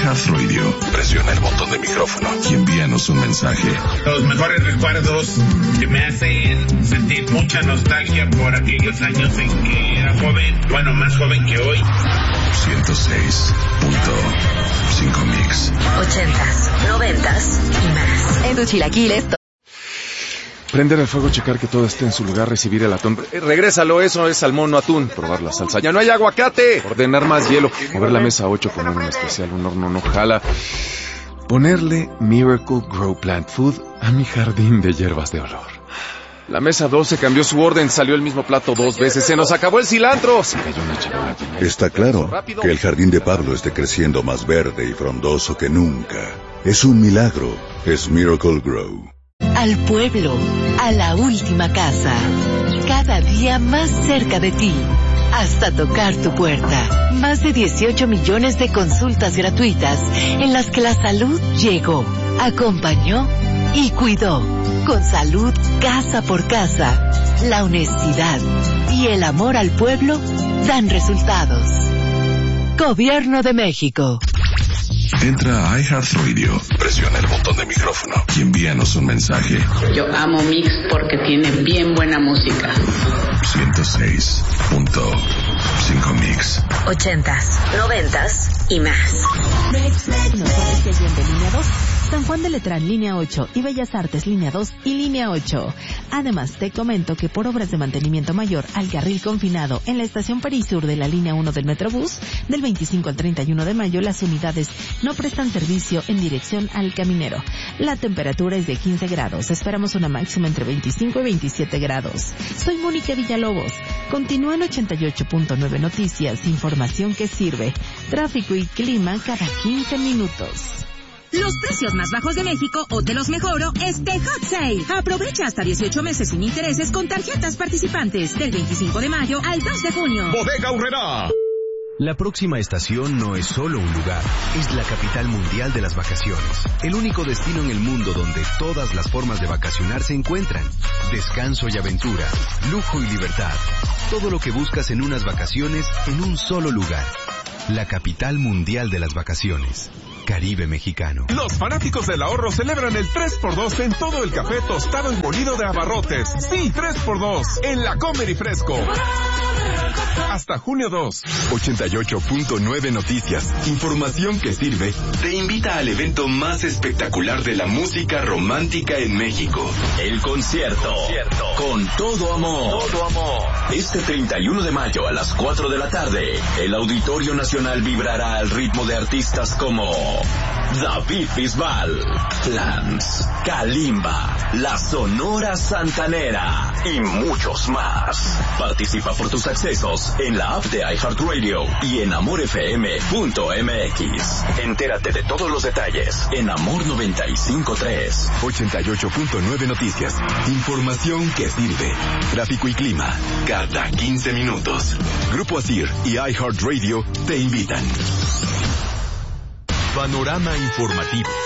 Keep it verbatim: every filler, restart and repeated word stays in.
iHeartRadio. Presiona el botón de micrófono y envíanos un mensaje. Los mejores recuerdos que me hacen sentir mucha nostalgia por aquellos años en que era joven, bueno, más joven que hoy. ciento seis punto cinco Mix. Ochentas, noventas y más. En tu chilaquiles. Prender el fuego, checar que todo esté en su lugar, recibir el atún. Eh, regrésalo, eso es salmón, no atún. Probar la salsa. ¡Ya no hay aguacate! Ordenar más hielo. Mover la mesa ocho, poner un especial, un horno no jala. Ponerle Miracle Grow Plant Food a mi jardín de hierbas de olor. La mesa doce cambió su orden, salió el mismo plato dos veces. ¡Se nos acabó el cilantro! Se cayó una charola. Está claro que el jardín de Pablo esté creciendo más verde y frondoso que nunca. Es un milagro. Es Miracle Grow. Al pueblo, a la última casa, cada día más cerca de ti, hasta tocar tu puerta. Más de dieciocho millones de consultas gratuitas en las que la salud llegó, acompañó y cuidó. Con salud casa por casa, la honestidad y el amor al pueblo dan resultados. Gobierno de México. Entra a iHeartRadio, presiona el botón de micrófono y envíanos un mensaje. Yo amo Mix porque tiene bien buena música. ciento seis punto cinco Mix. Ochentas, noventas y más. Nosotros de línea dos, San Juan de Letrán, línea ocho, y Bellas Artes, línea dos y línea ocho. Además, te comento que por obras de mantenimiento mayor al carril confinado en la estación Perisur de la línea uno del Metrobús, del veinticinco al treinta y uno de mayo, las unidades no prestan servicio en dirección al Caminero. La temperatura es de quince grados. Esperamos una máxima entre veinticinco y veintisiete grados. Soy Mónica Villalobos. Continúan ochenta y ocho punto nueve Noticias, información que sirve. Tráfico y clima cada quince minutos. Los precios más bajos de México o te los mejoro este Hot Sale. Aprovecha hasta dieciocho meses sin intereses con tarjetas participantes del veinticinco de mayo al dos de junio. Bodega Aurrerá. La próxima estación no es solo un lugar, es la capital mundial de las vacaciones. El único destino en el mundo donde todas las formas de vacacionar se encuentran. Descanso y aventura, lujo y libertad. Todo lo que buscas en unas vacaciones en un solo lugar. La capital mundial de las vacaciones. Caribe mexicano. Los fanáticos del ahorro celebran el tres por dos en todo el café tostado y molido de Abarrotes. Sí, tres por dos en la Comer y Fresco. Hasta junio dos. ochenta y ocho punto nueve Noticias, información que sirve, te invita al evento más espectacular de la música romántica en México. El concierto. concierto. Con todo amor. Todo amor. Este treinta y uno de mayo a las cuatro de la tarde, el Auditorio Nacional vibrará al ritmo de artistas como David Bisbal, Lance, Kalimba, La Sonora Santanera y muchos más. Participa por tus accesos en la app de iHeartRadio y en amor f m punto m x. Entérate de todos los detalles en Amor noventa y cinco punto tres. ochenta y ocho punto nueve Noticias, información que sirve. Tráfico y clima cada quince minutos. Grupo Asir y iHeartRadio te invitan. Panorama informativo.